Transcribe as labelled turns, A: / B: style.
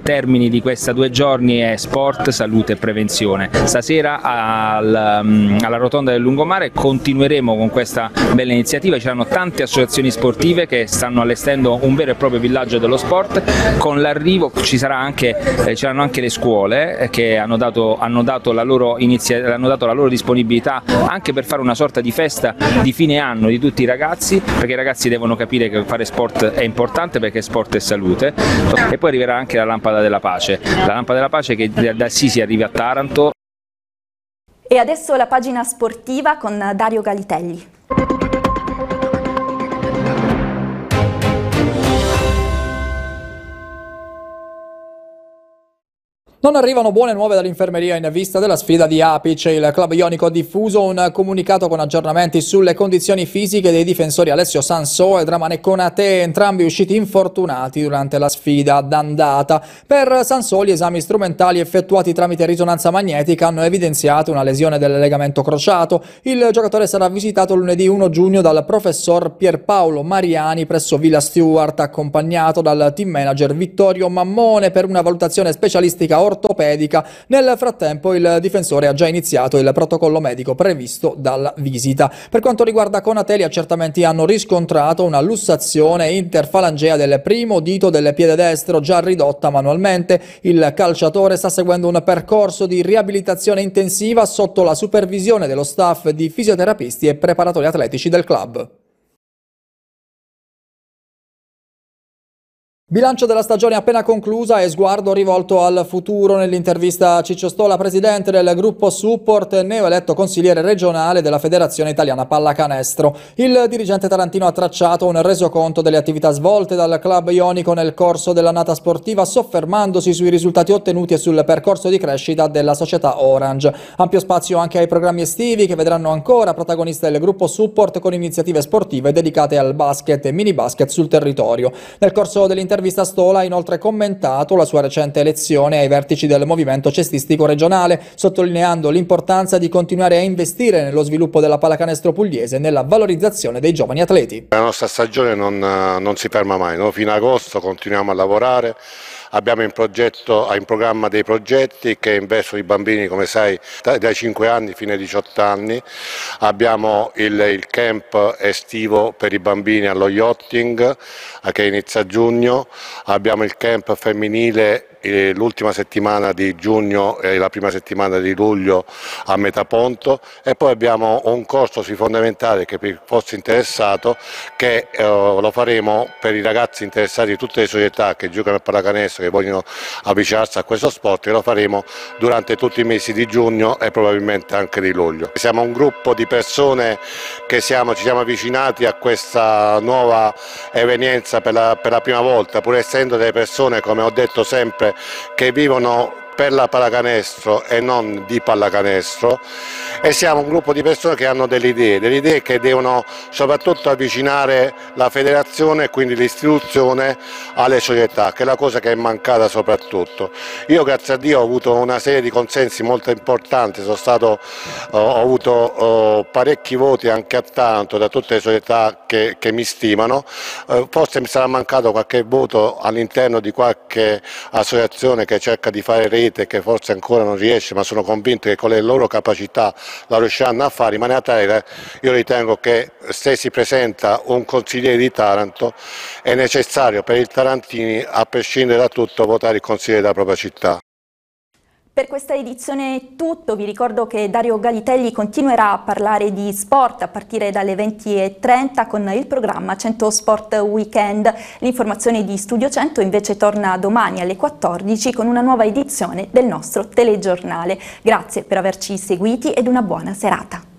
A: termini di questi 2 giorni è sport, salute e prevenzione. Stasera alla Rotonda del Lungomare continueremo con questa bella iniziativa, ci saranno tante associazioni sportive che stanno allestendo un vero e proprio villaggio dello sport. Con l'arrivo ci saranno anche le scuole che hanno dato la loro disponibilità anche per fare una sorta di festa di fine anno di tutti i ragazzi, perché i ragazzi devono capire che fare sport è importante, perché sport è salute. E poi arriverà anche la lampada della pace che da Assisi arriva a Taranto.
B: E adesso la pagina sportiva con Dario Galitelli.
C: Non arrivano buone nuove dall'infermeria in vista della sfida di Apice. Il club ionico ha diffuso un comunicato con aggiornamenti sulle condizioni fisiche dei difensori Alessio Sansò e Dramane Konate, entrambi usciti infortunati durante la sfida d'andata. Per Sansò gli esami strumentali effettuati tramite risonanza magnetica hanno evidenziato una lesione del legamento crociato. Il giocatore sarà visitato lunedì 1 giugno dal professor Pierpaolo Mariani presso Villa Stewart, accompagnato dal team manager Vittorio Mammone per una valutazione specialistica ortopedica. Nel frattempo il difensore ha già iniziato il protocollo medico previsto dalla visita. Per quanto riguarda Konate, gli accertamenti hanno riscontrato una lussazione interfalangea del primo dito del piede destro, già ridotta manualmente. Il calciatore sta seguendo un percorso di riabilitazione intensiva sotto la supervisione dello staff di fisioterapisti e preparatori atletici del club. Bilancio della stagione appena conclusa e sguardo rivolto al futuro. Nell'intervista a Ciccio Stola, presidente del gruppo Support, neoeletto consigliere regionale della Federazione Italiana Pallacanestro. Il dirigente tarantino ha tracciato un resoconto delle attività svolte dal club ionico nel corso dell'annata sportiva, soffermandosi sui risultati ottenuti e sul percorso di crescita della società Orange. Ampio spazio anche ai programmi estivi che vedranno ancora protagonista il gruppo Support con iniziative sportive dedicate al basket e mini basket sul territorio. Nel corso dell'intervista Stola ha inoltre commentato la sua recente elezione ai vertici del movimento cestistico regionale, sottolineando l'importanza di continuare a investire nello sviluppo della pallacanestro pugliese e nella valorizzazione dei giovani atleti.
D: La nostra stagione non si ferma mai, no? Fino a agosto continuiamo a lavorare. Abbiamo in programma dei progetti che investono i bambini, come sai, dai 5 anni fino ai 18 anni. Abbiamo il camp estivo per i bambini allo yachting che inizia a giugno. Abbiamo il camp femminile l'ultima settimana di giugno e la prima settimana di luglio a Metaponto, e poi abbiamo un corso sui fondamentali che per fosse interessato che lo faremo per i ragazzi interessati di tutte le società che giocano a pallacanestro, che vogliono avvicinarsi a questo sport, e lo faremo durante tutti i mesi di giugno e probabilmente anche di luglio. Siamo un gruppo di persone che ci siamo avvicinati a questa nuova evenienza per la prima volta, pur essendo delle persone, come ho detto sempre, che vivono per la pallacanestro e non di pallacanestro, e siamo un gruppo di persone che hanno delle idee che devono soprattutto avvicinare la federazione e quindi l'istituzione alle società, che è la cosa che è mancata soprattutto. Io, grazie a Dio, ho avuto una serie di consensi molto importanti, ho avuto parecchi voti anche a Taranto da tutte le società che mi stimano. Forse mi sarà mancato qualche voto all'interno di qualche associazione che cerca di fare rete, che forse ancora non riesce, ma sono convinto che con le loro capacità la riusciranno a fare. In maniera tale, io ritengo che se si presenta un consigliere di Taranto è necessario per i tarantini, a prescindere da tutto, votare il consigliere della propria città.
B: Per questa edizione è tutto. Vi ricordo che Dario Galitelli continuerà a parlare di sport a partire dalle 20:30 con il programma 100 Sport Weekend. L'informazione di Studio 100 invece torna domani alle 14 con una nuova edizione del nostro telegiornale. Grazie per averci seguiti ed una buona serata.